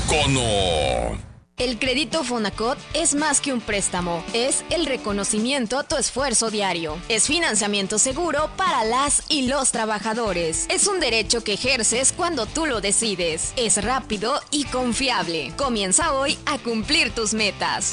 Icono. El crédito Fonacot es más que un préstamo, es el reconocimiento a tu esfuerzo diario. Es financiamiento seguro para las y los trabajadores. Es un derecho que ejerces cuando tú lo decides. Es rápido y confiable. Comienza hoy a cumplir tus metas.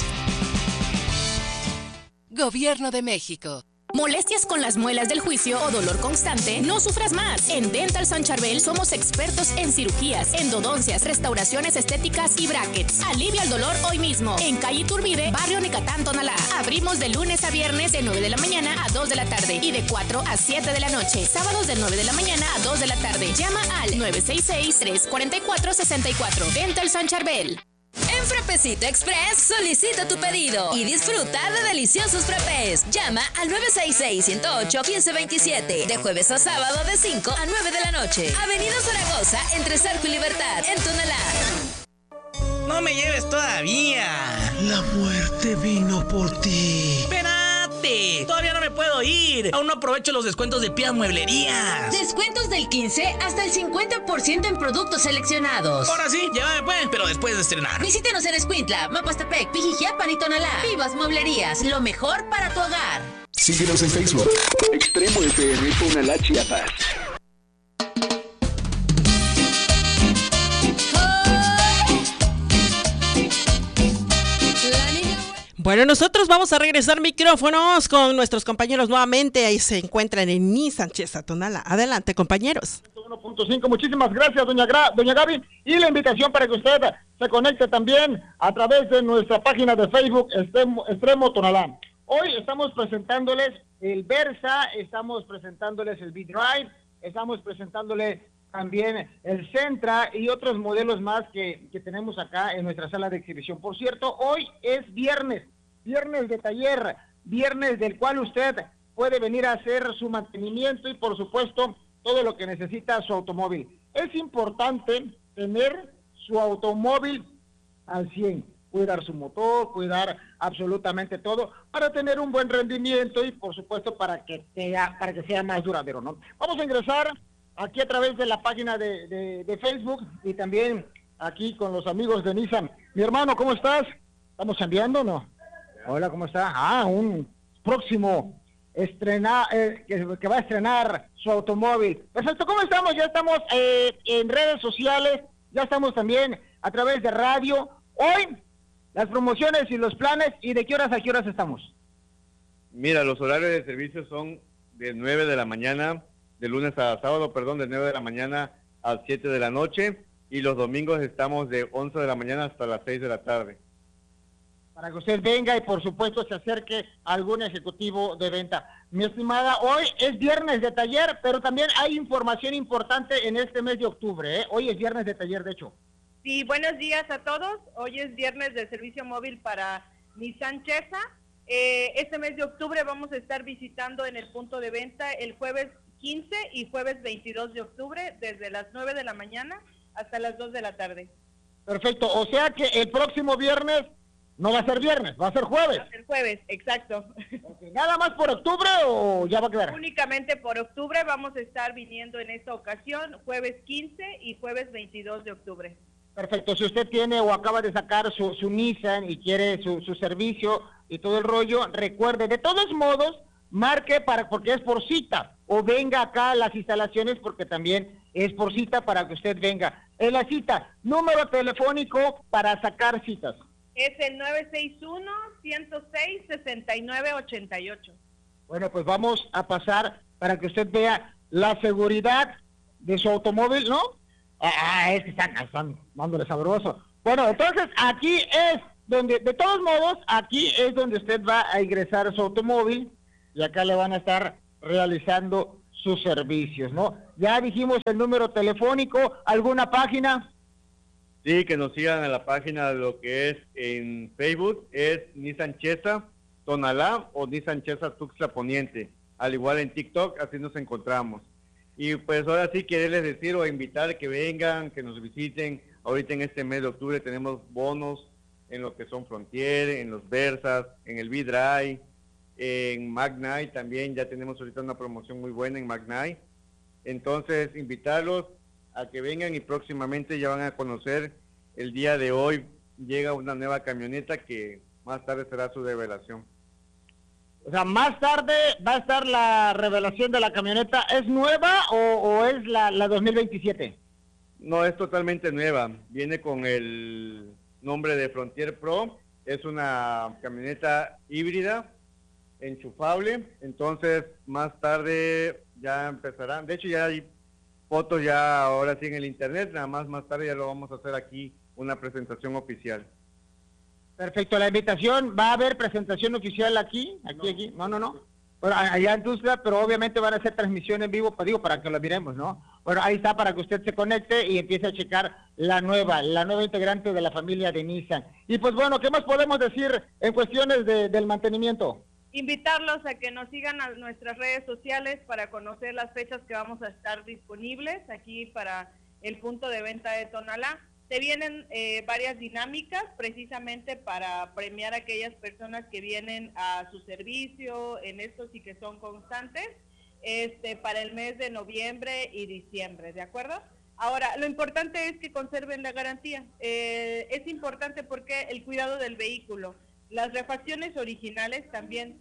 Gobierno de México. ¿Molestias con las muelas del juicio o dolor constante? No sufras más. En Dental San Charbel somos expertos en cirugías, endodoncias, restauraciones estéticas y brackets. Alivia el dolor hoy mismo. En calle Iturbide, barrio Necatán, Tonalá. Abrimos de lunes a viernes de 9 de la mañana a 2 de la tarde y de 4 a 7 de la noche. Sábados de 9 de la mañana a 2 de la tarde. Llama al 966-344-64. Dental San Charbel. En Frapesito Express solicita tu pedido y disfruta de deliciosos frappés. Llama al 966-108-1527 de jueves a sábado de 5 a 9 de la noche. Avenida Zaragoza entre Zarco y Libertad en Tonalá. No me lleves todavía. La muerte vino por ti. ¡Espérate! Todavía no me puedo ir. Aún no aprovecho los descuentos de Pías Mueblerías. Descuentos del 15 hasta el 50% en productos seleccionados. Ahora sí, llévame pues, pero después de estrenar. Visítenos en Escuintla, Mapastepec, Pijijiapan y Tonalá. Vivas Mueblerías, lo mejor para tu hogar. Síguenos en Facebook. Extremo FM Tonalá, Chiapas. Bueno, nosotros vamos a regresar micrófonos con nuestros compañeros nuevamente. Ahí se encuentran en Nissan Chesa Tonalá. Adelante, compañeros. 1.5. Muchísimas gracias, doña Gaby. Y la invitación para que usted se conecte también a través de nuestra página de Facebook, Extremo Tonalá. Hoy estamos presentándoles el Versa, estamos presentándoles el V-Drive, estamos presentándoles también el Sentra y otros modelos más que tenemos acá en nuestra sala de exhibición. Por cierto, hoy es viernes de taller, viernes del cual usted puede venir a hacer su mantenimiento y por supuesto todo lo que necesita su automóvil. Es importante tener su automóvil al 100, cuidar su motor, cuidar absolutamente todo para tener un buen rendimiento y por supuesto para que sea más duradero, ¿no? Vamos a ingresar aquí a través de la página de Facebook y también aquí con los amigos de Nissan. Mi hermano, ¿cómo estás? ¿Estamos chambeando o no? Hola, ¿cómo está? Un próximo que va a estrenar su automóvil. Perfecto, ¿cómo estamos? Ya estamos en redes sociales, ya estamos también a través de radio. Hoy, las promociones y los planes, ¿y de qué horas a qué horas estamos? Mira, los horarios de servicio son de 9 de la mañana, de lunes a sábado, de 9 de la mañana a 7 de la noche, y los domingos estamos de 11 de la mañana hasta las 6 de la tarde. Para que usted venga y por supuesto se acerque a algún ejecutivo de venta. Mi estimada, hoy es viernes de taller, pero también hay información importante en este mes de octubre, ¿eh? Hoy es viernes de taller, de hecho. Sí, buenos días a todos. Hoy es viernes de servicio móvil para Nissan Chesa. Este mes de octubre vamos a estar visitando en el punto de venta el jueves 15 y jueves 22 de octubre, desde las 9 de la mañana hasta las 2 de la tarde. Perfecto, o sea que el próximo viernes no va a ser viernes, va a ser jueves. Va a ser jueves, exacto. Okay. ¿Nada más por octubre o ya va a quedar? Únicamente por octubre vamos a estar viniendo en esta ocasión, jueves 15 y jueves 22 de octubre. Perfecto, si usted tiene o acaba de sacar su Nissan y quiere su servicio y todo el rollo, recuerde, de todos modos, marque porque es por cita, o venga acá a las instalaciones porque también es por cita para que usted venga. En la cita, número telefónico para sacar citas. Es el 961-106-6988. Bueno, pues vamos a pasar para que usted vea la seguridad de su automóvil, ¿no? Es que están dándole sabroso. Bueno, entonces aquí es donde, de todos modos, aquí es donde usted va a ingresar su automóvil y acá le van a estar realizando sus servicios, ¿no? Ya dijimos el número telefónico, ¿alguna página? Sí, que nos sigan en la página de lo que es en Facebook, es Nissan Chesa Tonalá o Nissan Chesa Tuxtla Poniente. Al igual en TikTok, así nos encontramos. Y pues ahora sí quererles decir o invitar que vengan, que nos visiten. Ahorita en este mes de octubre tenemos bonos en lo que son Frontier, en los Versas, en el V-Drive, en Magnite también. Ya tenemos ahorita una promoción muy buena en Magnite. Entonces, invitarlos a que vengan y próximamente ya van a conocer el día de hoy llega una nueva camioneta que más tarde será su revelación. O sea, más tarde va a estar la revelación de la camioneta. ¿Es nueva o es la 2027? No, es totalmente nueva. Viene con el nombre de Frontier Pro. Es una camioneta híbrida, enchufable. Entonces, más tarde ya empezarán. De hecho, ya hay fotos ya ahora sí en el internet. Nada más tarde ya lo vamos a hacer aquí, una presentación oficial. Perfecto, la invitación, ¿va a haber presentación oficial aquí? No. Bueno, allá en Tuxtla, pero obviamente van a hacer transmisión en vivo, para que lo miremos, ¿no? Bueno, ahí está para que usted se conecte y empiece a checar la nueva integrante de la familia de Nissan. Y pues bueno, ¿qué más podemos decir en cuestiones del mantenimiento? Invitarlos a que nos sigan a nuestras redes sociales para conocer las fechas que vamos a estar disponibles aquí para el punto de venta de Tonalá. Se vienen varias dinámicas precisamente para premiar a aquellas personas que vienen a su servicio en estos y que son constantes para el mes de noviembre y diciembre, ¿de acuerdo? Ahora, lo importante es que conserven la garantía. Es importante porque el cuidado del vehículo, las refacciones originales también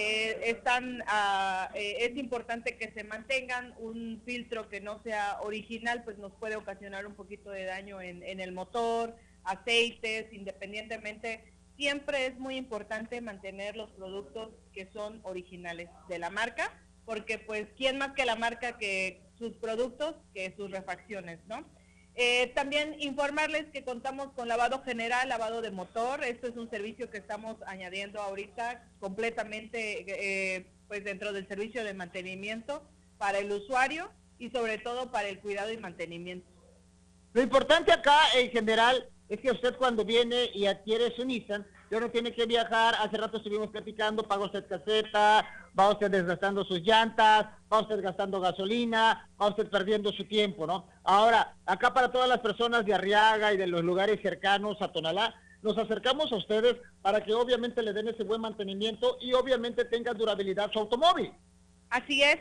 es importante que se mantengan. Un filtro que no sea original pues nos puede ocasionar un poquito de daño en el motor, aceites, independientemente. Siempre es muy importante mantener los productos que son originales de la marca, porque pues quién más que la marca que sus productos, que sus refacciones, ¿no? También informarles que contamos con lavado general, lavado de motor. Esto es un servicio que estamos añadiendo ahorita completamente pues dentro del servicio de mantenimiento para el usuario y sobre todo para el cuidado y mantenimiento. Lo importante acá en general es que usted cuando viene y adquiere su Nissan, ya no tiene que viajar. Hace rato estuvimos platicando, paga usted caseta, va usted desgastando sus llantas, va usted gastando gasolina, va usted perdiendo su tiempo, ¿no? Ahora, acá para todas las personas de Arriaga y de los lugares cercanos a Tonalá, nos acercamos a ustedes para que obviamente le den ese buen mantenimiento y obviamente tenga durabilidad su automóvil. Así es,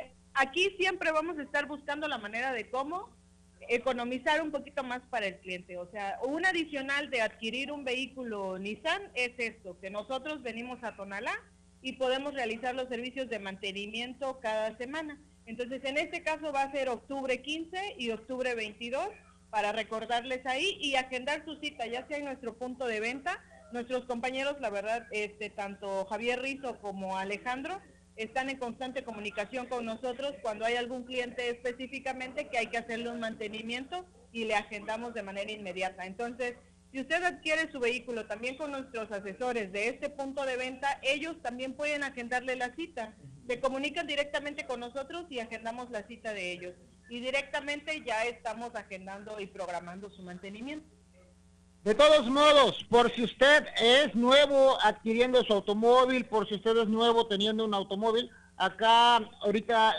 aquí siempre vamos a estar buscando la manera de cómo economizar un poquito más para el cliente. O sea, un adicional de adquirir un vehículo Nissan es esto, que nosotros venimos a Tonalá y podemos realizar los servicios de mantenimiento cada semana. Entonces, en este caso va a ser octubre 15 y octubre 22 para recordarles ahí y agendar su cita, ya sea en nuestro punto de venta. Nuestros compañeros, la verdad, tanto Javier Rizo como Alejandro, están en constante comunicación con nosotros cuando hay algún cliente específicamente que hay que hacerle un mantenimiento y le agendamos de manera inmediata. Entonces, si usted adquiere su vehículo también con nuestros asesores de este punto de venta, ellos también pueden agendarle la cita. Se comunican directamente con nosotros y agendamos la cita de ellos. Y directamente ya estamos agendando y programando su mantenimiento. De todos modos, por si usted es nuevo adquiriendo su automóvil, por si usted es nuevo teniendo un automóvil, acá ahorita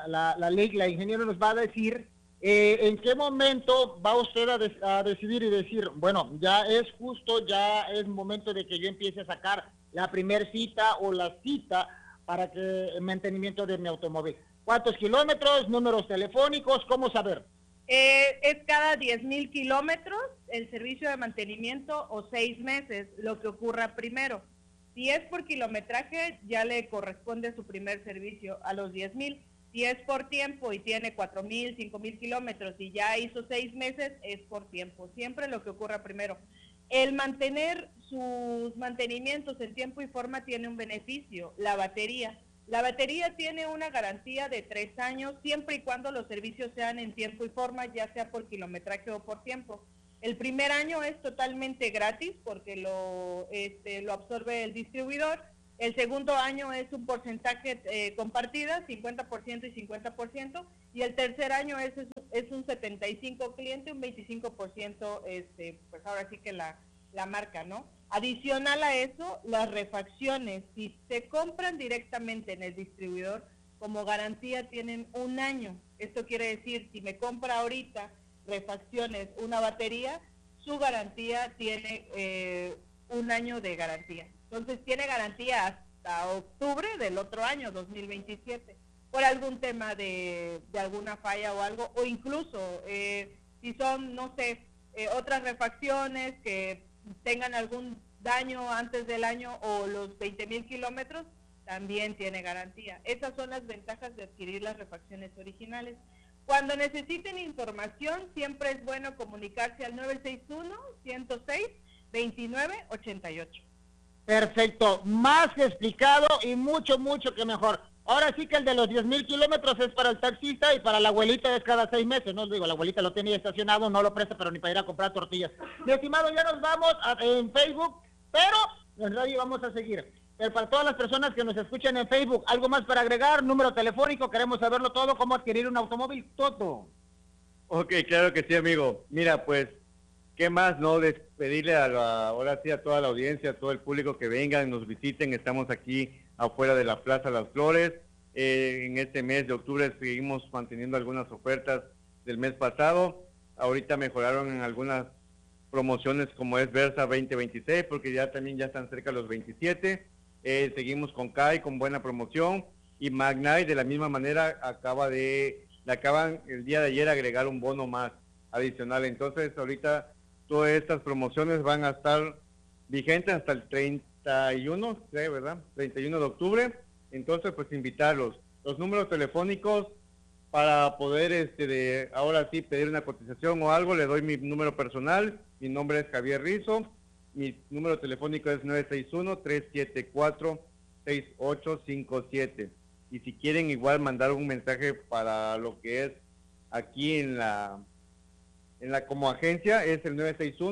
la ley, la ingeniera nos va a decir en qué momento va usted a decidir y decir, bueno, ya es justo, ya es momento de que yo empiece a sacar la primer cita o la cita para que el mantenimiento de mi automóvil. ¿Cuántos kilómetros, números telefónicos, cómo saber? Es cada 10,000 kilómetros el servicio de mantenimiento o 6 meses, lo que ocurra primero. Si es por kilometraje, ya le corresponde su primer servicio a los 10,000. Si es por tiempo y tiene 4,000, 5,000 kilómetros y ya hizo 6 meses, es por tiempo. Siempre lo que ocurra primero. El mantener sus mantenimientos en tiempo y forma tiene un beneficio, la batería. La batería tiene una garantía de 3 años, siempre y cuando los servicios sean en tiempo y forma, ya sea por kilometraje o por tiempo. El primer año es totalmente gratis porque lo absorbe el distribuidor. El segundo año es un porcentaje compartida, 50% y 50%. Y el tercer año es un 75% cliente, un 25%, pues ahora sí que la marca, ¿no? Adicional a eso, las refacciones, si se compran directamente en el distribuidor, como garantía tienen 1 año. Esto quiere decir, si me compra ahorita refacciones, una batería, su garantía tiene 1 año de garantía. Entonces tiene garantía hasta octubre del otro año, 2027, por algún tema de alguna falla o algo, o incluso si son, no sé, otras refacciones que tengan algún daño antes del año o los 20,000 kilómetros, también tiene garantía. Esas son las ventajas de adquirir las refacciones originales. Cuando necesiten información, siempre es bueno comunicarse al 961-106-2988. Perfecto, más que explicado y mucho que mejor. Ahora sí que el de los 10,000 kilómetros es para el taxista y para la abuelita es cada 6 meses, ¿no? Digo, la abuelita lo tenía estacionado, no lo presta, pero ni para ir a comprar tortillas. Mi estimado, ya nos vamos en Facebook, pero en radio vamos a seguir. Pero para todas las personas que nos escuchan en Facebook, ¿algo más para agregar? Número telefónico, queremos saberlo todo, cómo adquirir un automóvil, todo. Ok, claro que sí, amigo. Mira, pues, ¿qué más, no? Despedirle ahora sí a toda la audiencia, a todo el público que vengan, nos visiten. Estamos aquí afuera de la Plaza Las Flores. En este mes de octubre seguimos manteniendo algunas ofertas del mes pasado. Ahorita mejoraron en algunas promociones como es Versa 2026, porque ya están cerca los 27. Seguimos con CAI con buena promoción, y Magnite de la misma manera acaban el día de ayer agregar un bono más adicional. Entonces ahorita todas estas promociones van a estar vigentes hasta el 31, ¿verdad? 31 de octubre. Entonces, pues invitarlos. Los números telefónicos para poder ahora sí pedir una cotización o algo, le doy mi número personal. Mi nombre es Javier Rizzo. Mi número telefónico es 961-374-6857. Y si quieren igual mandar un mensaje para lo que es aquí en la como agencia, es el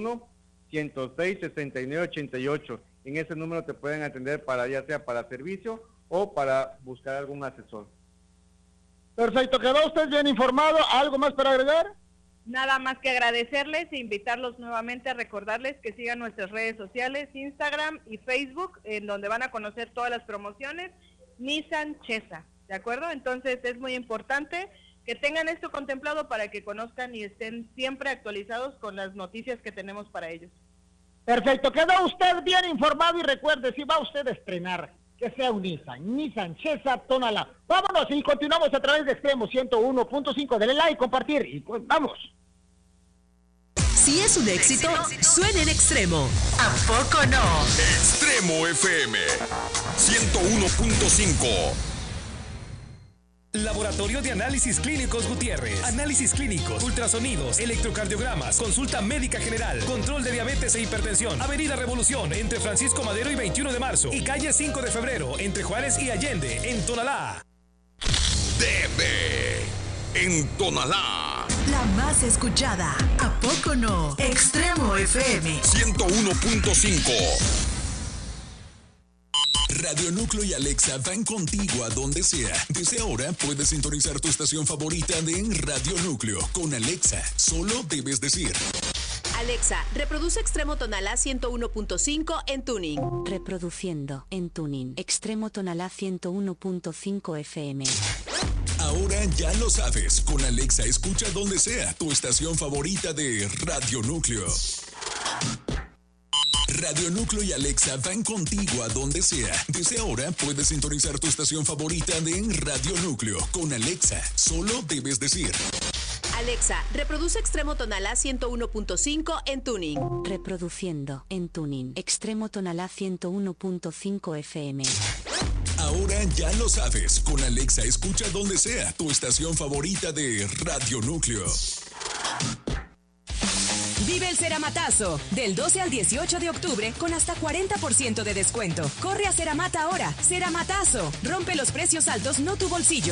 961-106-6988. En ese número te pueden atender ya sea para servicio o para buscar algún asesor. Perfecto, quedó usted bien informado. ¿Algo más para agregar? Nada más que agradecerles e invitarlos nuevamente a recordarles que sigan nuestras redes sociales, Instagram y Facebook, en donde van a conocer todas las promociones, Nissan Chesa, ¿de acuerdo? Entonces es muy importante que tengan esto contemplado para que conozcan y estén siempre actualizados con las noticias que tenemos para ellos. Perfecto, quedó usted bien informado y recuerde, si va usted a estrenar, que sea un Nissan Chesa Tonalá. Vámonos y continuamos a través de Extremo 101.5. Denle like, compartir y pues, vamos. Si es un éxito, suena en Extremo. ¿A poco no? Extremo FM 101.5. Laboratorio de Análisis Clínicos Gutiérrez. Análisis clínicos, ultrasonidos, electrocardiogramas, consulta médica general, control de diabetes e hipertensión. Avenida Revolución, entre Francisco Madero y 21 de marzo. Y calle 5 de febrero, entre Juárez y Allende, en Tonalá. TV en Tonalá. La más escuchada. ¿A poco no? Extremo FM 101.5. Radio Núcleo y Alexa van contigo a donde sea. Desde ahora puedes sintonizar tu estación favorita de Radio Núcleo. Con Alexa, solo debes decir: Alexa, reproduce Extremo Tonalá 101.5 en tuning. Reproduciendo en tuning. Extremo Tonalá 101.5 FM. Ahora ya lo sabes. Con Alexa escucha donde sea tu estación favorita de Radio Núcleo. Radio Núcleo y Alexa van contigo a donde sea. Desde ahora puedes sintonizar tu estación favorita de Radio Núcleo. Con Alexa, solo debes decir: Alexa, reproduce Extremo Tonalá 101.5 en tuning. Reproduciendo en tuning. Extremo Tonalá 101.5 FM. Ahora ya lo sabes. Con Alexa escucha donde sea tu estación favorita de Radio Núcleo. Vive el Ceramatazo del 12 al 18 de octubre con hasta 40% de descuento. Corre a Ceramata ahora. Ceramatazo. Rompe los precios altos, no tu bolsillo.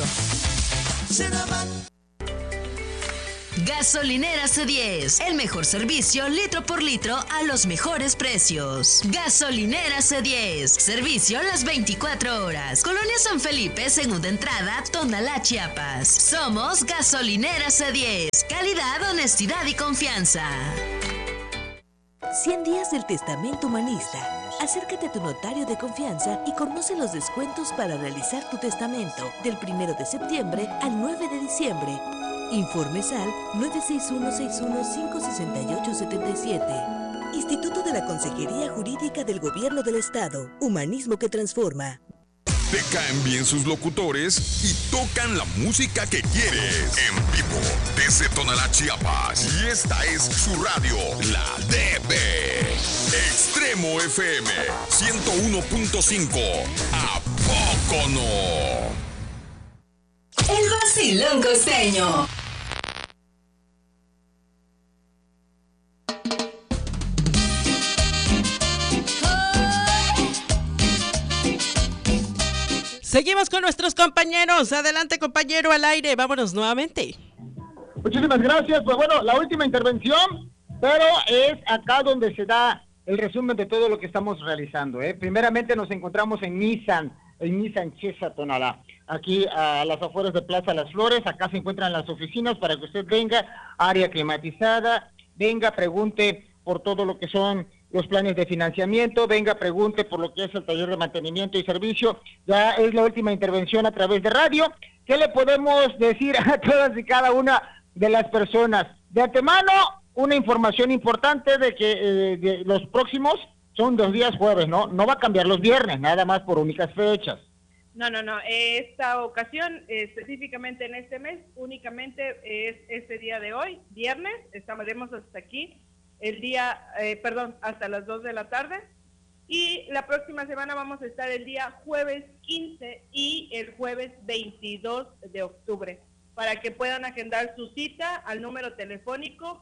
Gasolinera C10, el mejor servicio litro por litro a los mejores precios. Gasolinera C10, servicio las 24 horas. Colonia San Felipe, segunda entrada, Tonalá, Chiapas. Somos Gasolinera C10, calidad, honestidad y confianza. 100 días del Testamento Humanista. Acércate a tu notario de confianza y conoce los descuentos para realizar tu testamento del 1 de septiembre al 9 de diciembre. Informes al 961-615-6877. Instituto de la Consejería Jurídica del Gobierno del Estado. Humanismo que transforma. te caen bien sus locutores y tocan la música que quieres. En vivo, desde Tonalá, Chiapas. Y esta es su radio, la DB. Extremo FM 101.5. ¿A poco no? El vacilón costeño. Seguimos con nuestros compañeros. Adelante, compañero, al aire. Vámonos nuevamente. Muchísimas gracias. Pues bueno, la última intervención, pero es acá donde se da el resumen de todo lo que estamos realizando. Primeramente nos encontramos en Nissan Chesa, Tonalá, aquí a las afueras de Plaza Las Flores. Acá se encuentran las oficinas para que usted venga, área climatizada, venga, pregunte por todo lo que son los planes de financiamiento, venga, pregunte por lo que es el taller de mantenimiento y servicio. Ya es la última intervención a través de radio. ¿Qué le podemos decir a todas y cada una de las personas? De antemano, una información importante de que de los próximos son 2 días jueves, ¿no? No va a cambiar los viernes, nada más por únicas fechas. No. Esta ocasión, específicamente en este mes, únicamente es este día de hoy, viernes. Estaremos hasta aquí. Hasta las 2 de la tarde, y la próxima semana vamos a estar el día jueves 15 y el jueves 22 de octubre, para que puedan agendar su cita al número telefónico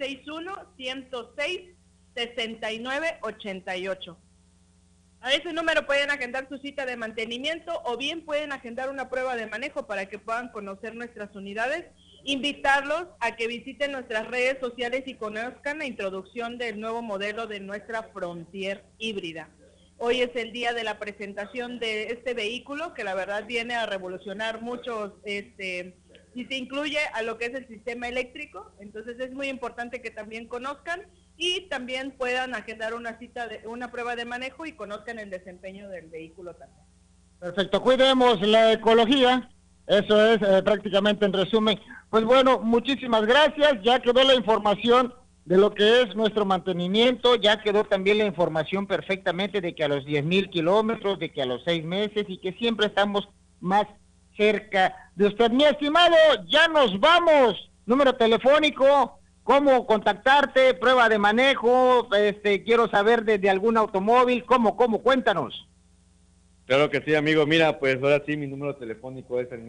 961-106-6988. A ese número pueden agendar su cita de mantenimiento o bien pueden agendar una prueba de manejo para que puedan conocer nuestras unidades. Invitarlos a que visiten nuestras redes sociales y conozcan la introducción del nuevo modelo de nuestra Frontier híbrida. Hoy es el día de la presentación de este vehículo, que la verdad viene a revolucionar muchos, y se incluye a lo que es el sistema eléctrico. Entonces es muy importante que también conozcan y también puedan agendar una cita, una prueba de manejo, y conozcan el desempeño del vehículo también. Perfecto, cuidemos la ecología. Eso es prácticamente en resumen. Pues bueno, muchísimas gracias. Ya quedó la información de lo que es nuestro mantenimiento, ya quedó también la información perfectamente de que a los 10,000 kilómetros, de que a los 6 meses, y que siempre estamos más cerca de usted. Mi estimado, ya nos vamos. Número telefónico, cómo contactarte, prueba de manejo, quiero saber de algún automóvil, cómo, cuéntanos. Claro que sí, amigo. Mira, pues ahora sí, mi número telefónico es el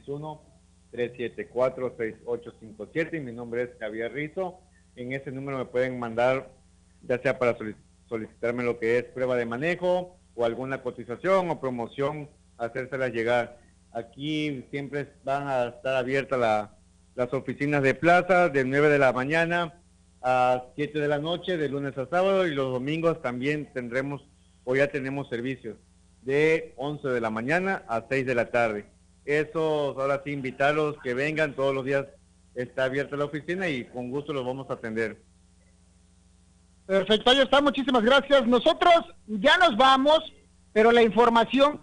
961-374-6857 y mi nombre es Javier Rizo. En ese número me pueden mandar, ya sea para solicitarme lo que es prueba de manejo o alguna cotización o promoción, hacérsela llegar. Aquí siempre van a estar abiertas las oficinas de plaza de 9 de la mañana a 7 de la noche, de lunes a sábado, y los domingos también ya tenemos servicios de 11 de la mañana a 6 de la tarde. Eso, ahora sí, invitarlos que vengan, todos los días está abierta la oficina y con gusto los vamos a atender. Perfecto, ahí está, muchísimas gracias. Nosotros ya nos vamos, pero la información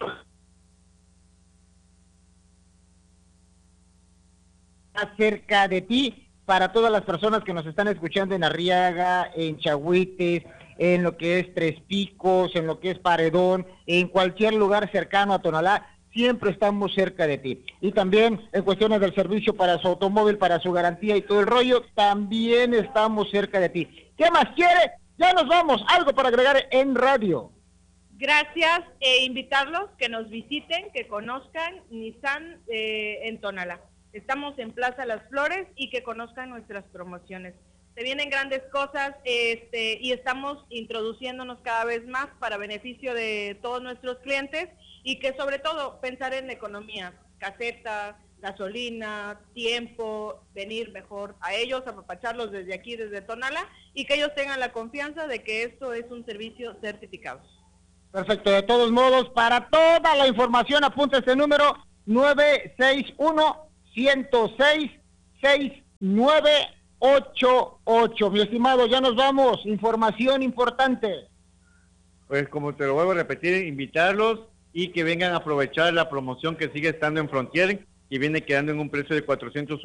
acerca de ti, para todas las personas que nos están escuchando en Arriaga, en Chahuites, en lo que es Tres Picos, en lo que es Paredón, en cualquier lugar cercano a Tonalá, siempre estamos cerca de ti. Y también en cuestiones del servicio para su automóvil, para su garantía y todo el rollo, también estamos cerca de ti. ¿Qué más quiere? Ya nos vamos. Algo para agregar en radio. Gracias, invitarlos que nos visiten, que conozcan Nissan en Tonalá. Estamos en Plaza Las Flores y que conozcan nuestras promociones. Se vienen grandes cosas y estamos introduciéndonos cada vez más para beneficio de todos nuestros clientes, y que sobre todo pensar en la economía, caseta, gasolina, tiempo, venir mejor a ellos, apapacharlos desde aquí, desde Tonalá, y que ellos tengan la confianza de que esto es un servicio certificado. Perfecto, de todos modos, para toda la información apunta este número 961-106-6988. Mi estimado, ya nos vamos. Información importante. Pues como te lo vuelvo a repetir, invitarlos y que vengan a aprovechar la promoción que sigue estando en Frontier y viene quedando en un precio de 400